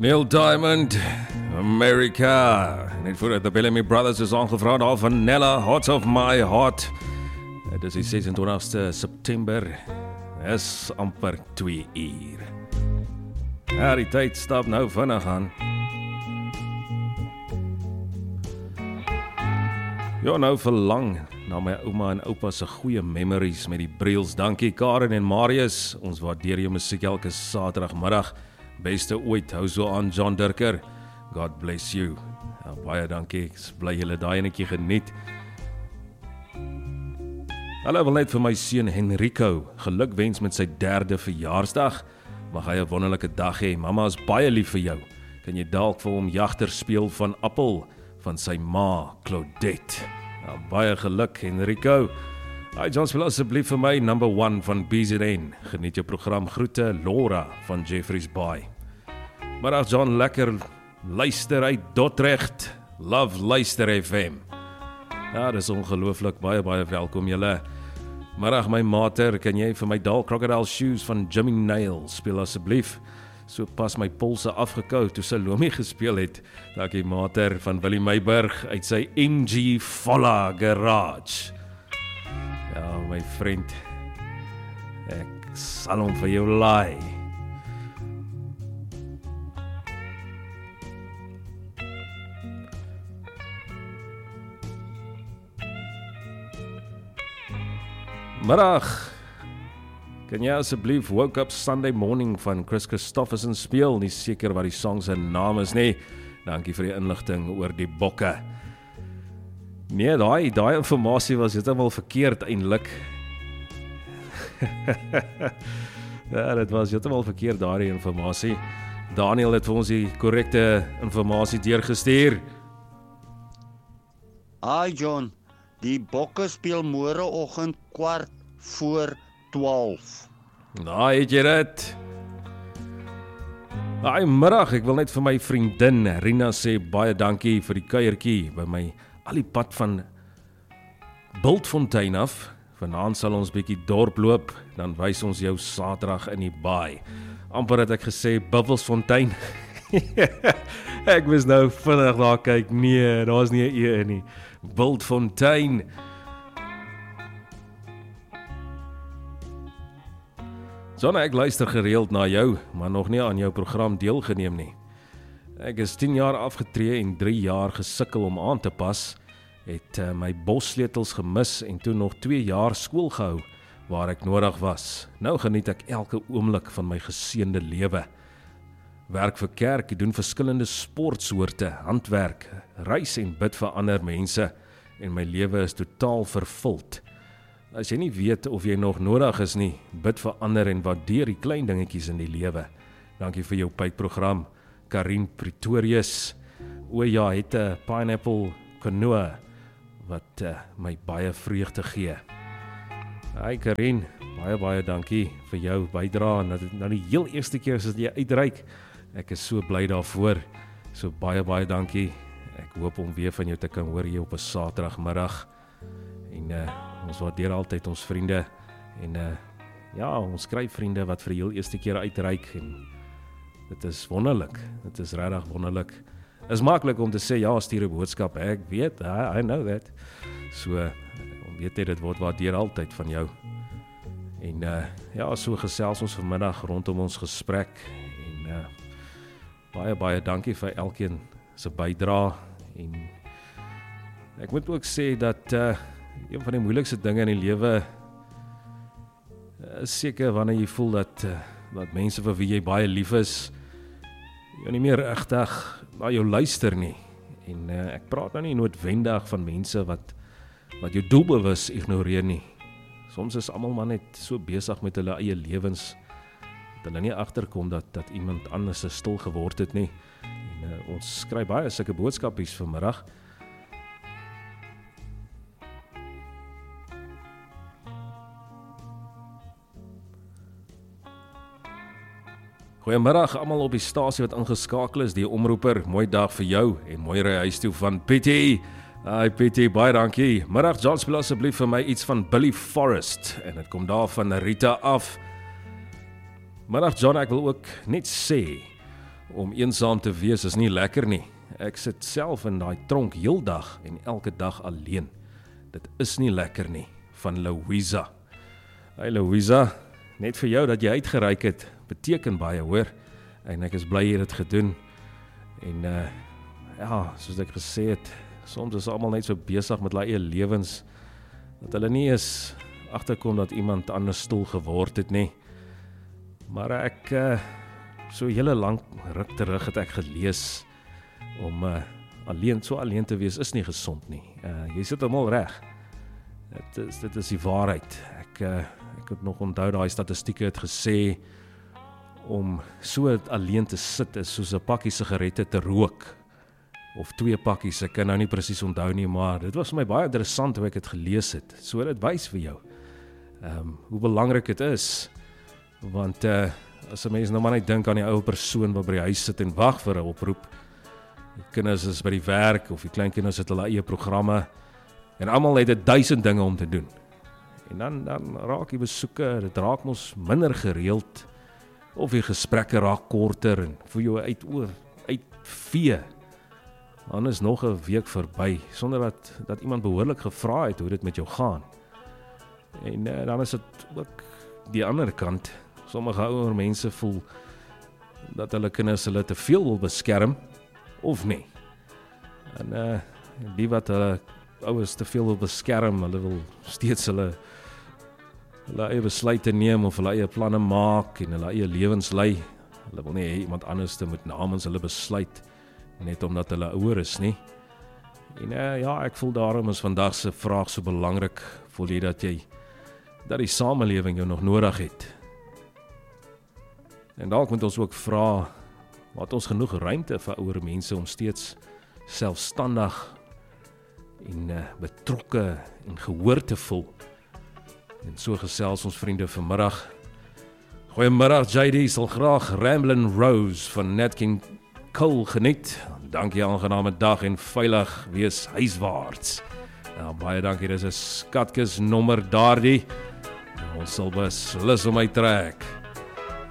Neil Diamond, America. Net voordat de Bellamy Brothers is aangevraagd al van Nella, Heart of My Heart. Het is die 26ste September. Is amper 2 uur. Ja, die tyd stap nou vinnig aan. Ja, nou verlang na my ouma en oupa se goeie memories met die Briels. Dankie Karen en Marius. Ons waardeer jou musiek elke Saterdagmiddag. Beste ooit, hou so aan John Dirker. God bless you. Ja, baie dankie, ek bly julle daai enetjie geniet. Hulle wil net vir my seun Henrico gelukwens met sy 3de verjaarsdag. Mag hy 'n wonderlike dag hê. Mamma is baie lief vir jou. Kan jy dalk vir hom Jagter speel van Appel van sy ma Claudette. Ja, baie geluk Henrico. Hi John, speel asseblief vir my number 1 van BZN. Geniet jou program. Groete Laura van Jeffreys Bay. Middag John, lekker luister uit Dordrecht. Love luister FM. Ja, dis ongelooflik, baie welkom julle. Middag my mater, kan jy vir my dalk Crocodile Shoes van Jimmy Nail speel asseblief? So pas my polse afgekou toe Salome gespeel het. Dankie mater van Willie Meiburg uit sy MG Volla Garage. Ja, my vriend, ek sal hom vir jou laai. Middag, kan jy asseblief Woke Up Sunday Morning van Chris Christofferson speel? Nie seker wat die song se naam is nie. Dankie vir die inligting oor die bokke. Nee, daai informasie was heeltemal verkeerd eintlik. Ja, dit was heeltemal verkeerd daai informasie. Daniel het vir ons die korrekte informasie deurgestuur. Hi John, die bokke speel môreoggend 11:15. Nou, het jy dit? Hi, middag, ek wil net vir my vriendin Rina sê baie dankie vir die kuiertjie by my al die pad van Bultfontein af. Vanaand sal ons bietjie dorp loop, dan wys ons jou Saterdag in die baai. Amper het ek gesê Buffelsfontein. Ek moes nou vinnig daar kyk, nee, daar is nie 'n E in nie. Bultfontein. John, ek luister gereeld na jou, maar nog nie aan jou program deelgeneem nie. Ek is 10 jaar afgetree en 3 jaar gesukkel om aan te pas, het my bossleutels gemis en toe nog 2 jaar skool gehou waar ek nodig was. Nou geniet ek elke oomblik van my geseënde lewe. Werk vir kerk, doen verskillende sportsoorte, handwerk, reis en bid vir ander mense en my lewe is totaal vervuld. As jy nie weet of jy nog nodig is nie, bid vir ander en waardeer die klein dingetjies in die lewe. Dankie vir jou pypprogram, Karin Pretorius. O ja, het 'n pineapple canoe wat my baie vreugde gee. Hi Karin, baie dankie vir jou bydrae. Nou die heel eerste keer as jy uitreik. Ek is so bly daarvoor. So baie dankie. Ek hoop om weer van jou te kan hoor hier op 'n Saterdagmiddag. En ons waardeer altyd ons vriende. En ja, ons kry vriende wat vir die heel eerste keer uitreik en dit is wonderlik. Dit is regtig wonderlik. Is maklik om te sê ja, stuur 'n boodskap. Ek weet, I know that. So om weet dit word waardeer altyd van jou. En ja, so gesels ons vanmiddag rondom ons gesprek en baie dankie vir elkeen se bydrae en ek moet ook sê dat een van die moeilikste dinge in die lewe is seker wanneer jy voel dat mense vir wie jy baie lief is jou nie meer regtig na jou luister nie. En ek praat nou nie noodwendig van mense wat jou doelbewus ignoreer nie. Soms is almal maar net so besig met hulle eie lewens dat hulle nie agterkom dat iemand anders stil geword het nie. En ons skryf baie sulke boodskapies vanmiddag. Goeiemiddag almal op die stasie wat ingeskakel is, die omroeper. Mooi dag vir jou en mooi ry huis toe van Pietie. Hi Pietie, baie dankie. Middag John, speel asseblief vir my iets van Billy Forrest en dit kom daar van Rita af. Middag John, ek wil ook net sê Om eensaam te wees is nie lekker nie. Ek sit self in daai tronk heeldag en elke dag alleen. Dit is nie lekker nie. Van Louisa. Hey Louisa, net vir jou dat jy uitgereik het, beteken baie hoor. En ek is bly jy het dit gedoen. En ja, soos ek gesê het, soms is almal net so besig met hulle eie lewens, dat hulle nie eens agterkom dat iemand anders stoel geword het nie. Maar ek, so hele lang ruk terug het ek gelees, om alleen te wees is nie gesond nie. Jy sit hom al reg. Dit is die waarheid. Ek het nog onthou daai statistieke het gesê, om so alleen te sit is soos 'n pakkie sigarette te rook, of 2 pakkies, ek kan nou nie presies onthou nie, maar dit was vir my baie interessant hoe ek het gelees het, so dit wys vir jou, hoe belangrik het is, want as 'n mens nou maar net dink aan die ou persoon wat by die huis sit en wag vir 'n oproep, die kinders is by die werk, of die kleinkinders het hulle eie programme, en almal het 1000 dinge om te doen, en dan raak die besoeke, dit raak mos minder gereeld, of die gesprekke raak korter, en vir jou uitvee, dan is nog 'n week verby, sonder dat iemand behoorlik gevra het hoe dit met jou gaan. En dan is dit ook die ander kant, sommige ouer mense voel, dat hulle kinders hulle te veel wil beskerm, of nie. En die wat hulle ouers te veel wil beskerm, hulle wil steeds hulle eie besluite neem, of hulle eie planne maak, en hulle eie lewens lei. Hulle wil nie hê iemand anders te moet namens hulle besluit, net omdat hulle ouer is nie. En ja, ek voel daarom is vandag se vraag so belangrik, voel jy dat die samelewing jou nog nodig het. En dalk moet ons ook vra, wat ons genoeg ruimte vir ouer mense om steeds selfstandig en betrokke en gehoor te voel. En so gesels ons vriende vanmiddag. Goeiemiddag JD, sal graag Ramblin' Rose van Nat King Cole geniet. Dankie, aangename dag en veilig wees huiswaarts. Nou, baie dankie, dis 'n skatkis nommer daardie. Ons sal beslis om my trek.